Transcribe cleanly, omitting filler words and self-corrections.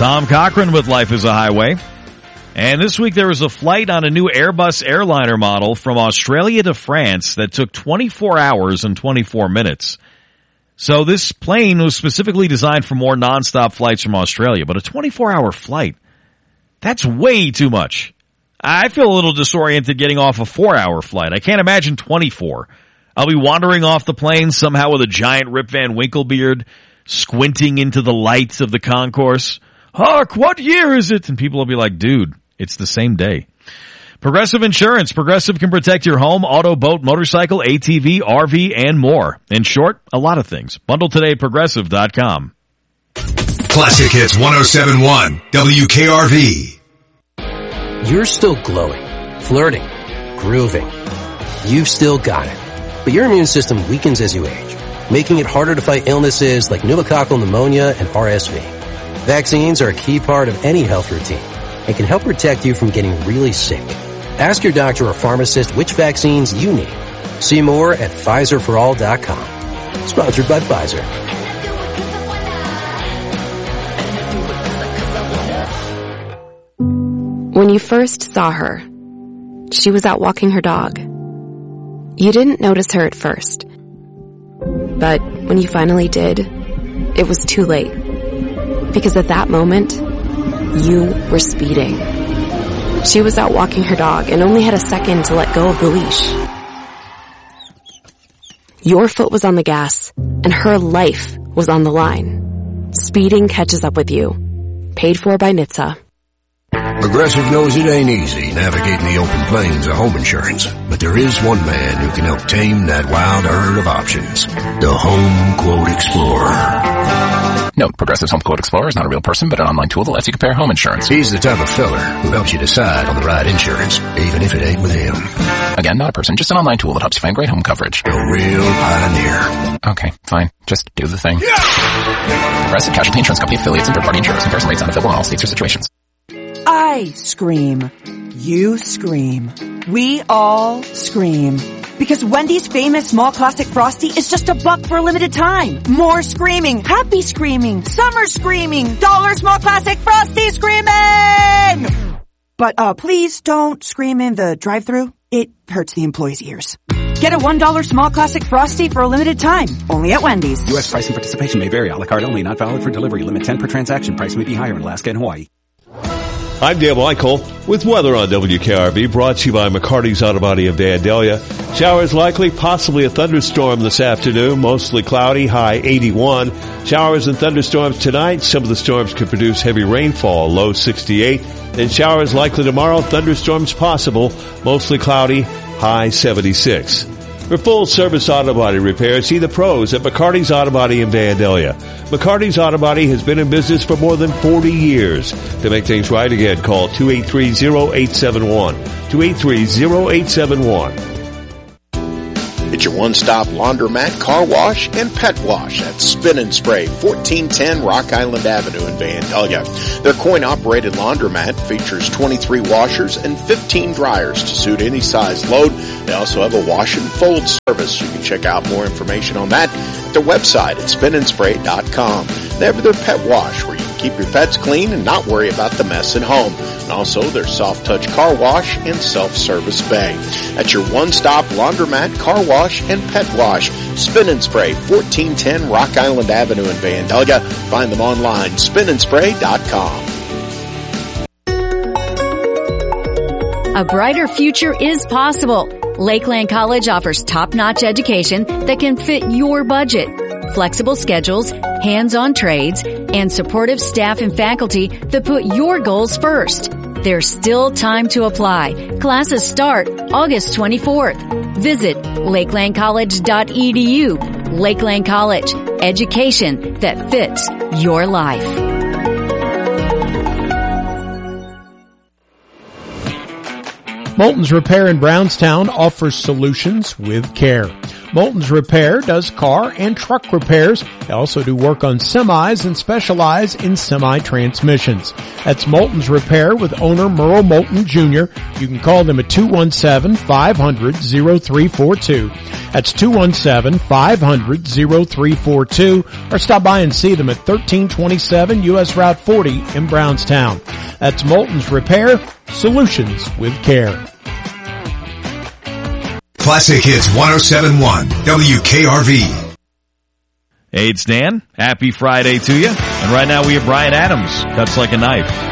Tom Cochran with Life is a Highway. And this week there was a flight on a new Airbus airliner model from Australia to France that took 24 hours and 24 minutes. So this plane was specifically designed for more nonstop flights from Australia, but a 24-hour flight, that's way too much. I feel a little disoriented getting off a 4-hour flight. I can't imagine 24. I'll be wandering off the plane somehow with a giant Rip Van Winkle beard, squinting into the lights of the concourse. Hark, what year is it? And people will be like, dude, it's the same day. Progressive Insurance. Progressive can protect your home, auto, boat, motorcycle, ATV, RV, and more. In short, a lot of things. Bundle today at Progressive.com. Classic Hits 107.1 WKRV. You're still glowing, flirting, grooving. You've still got it. But your immune system weakens as you age, making it harder to fight illnesses like pneumococcal pneumonia and RSV. Vaccines are a key part of any health routine and can help protect you from getting really sick. Ask your doctor or pharmacist which vaccines you need. See more at PfizerForAll.com. Sponsored by Pfizer. When you first saw her, she was out walking her dog. You didn't notice her at first. But when you finally did, it was too late. Because at that moment, you were speeding. She was out walking her dog and only had a second to let go of the leash. Your foot was on the gas, and her life was on the line. Speeding catches up with you. Paid for by NHTSA. Progressive knows it ain't easy navigating the open plains of home insurance, but there is one man who can help tame that wild herd of options. The Home Quote Explorer. Note, Progressive's Home Quote Explorer is not a real person, but an online tool that lets you compare home insurance. He's the type of feller who helps you decide on the right insurance, even if it ain't with him. Again, not a person, just an online tool that helps you find great home coverage. A real pioneer. Okay, fine. Just do the thing. Yeah! Progressive Casualty Insurance Company affiliates and third-party insurers. Comparison rates not available in all states or situations. I scream. You scream. We all scream. Because Wendy's famous small classic Frosty is just $1 for a limited time. More screaming, happy screaming, summer screaming, dollar small classic Frosty screaming! But please don't scream in the drive-thru. It hurts the employees' ears. Get a $1 small classic Frosty for a limited time. Only at Wendy's. U.S. price and participation may vary. A la carte only. Not valid for delivery. Limit 10 per transaction. Price may be higher in Alaska and Hawaii. I'm Dale Michael with weather on WKRV, brought to you by McCarty's Auto Body of Vandalia. Showers likely, possibly a thunderstorm this afternoon, mostly cloudy, high 81. Showers and thunderstorms tonight. Some of the storms could produce heavy rainfall, low 68. Then showers likely tomorrow, thunderstorms possible, mostly cloudy, high 76. For full-service auto body repair, see the pros at McCarty's Auto Body in Vandalia. McCarty's Auto Body has been in business for more than 40 years. To make things right again, call 283-0871. 283-0871. It's your one-stop laundromat, car wash, and pet wash at Spin and Spray, 1410 Rock Island Avenue in Vandalia. Their coin-operated laundromat features 23 washers and 15 dryers to suit any size load. They also have a wash and fold service. You can check out more information on that at their website at spinandspray.com. They have their pet wash where you can keep your pets clean and not worry about the mess at home. And also their soft touch car wash and self-service bay. That's your one-stop laundromat, car wash, and pet wash. Spin and Spray, 1410 Rock Island Avenue in Vandalia. Find them online, spinandspray.com. A brighter future is possible. Lakeland College offers top-notch education that can fit your budget. Flexible schedules, hands-on trades, and supportive staff and faculty that put your goals first. There's still time to apply. Classes start August 24th. Visit lakelandcollege.edu. Lakeland College, education that fits your life. Moulton's Repair in Brownstown offers solutions with care. Moulton's Repair does car and truck repairs. They also do work on semis and specialize in semi-transmissions. That's Moulton's Repair with owner Merle Moulton Jr. You can call them at 217-500-0342. That's 217-500-0342, or stop by and see them at 1327 U.S. Route 40 in Brownstown. That's Moulton's Repair, solutions with care. Classic Hits 107.1 WKRV. Hey, it's Dan. Happy Friday to you. And right now we have Brian Adams, Cuts Like a Knife.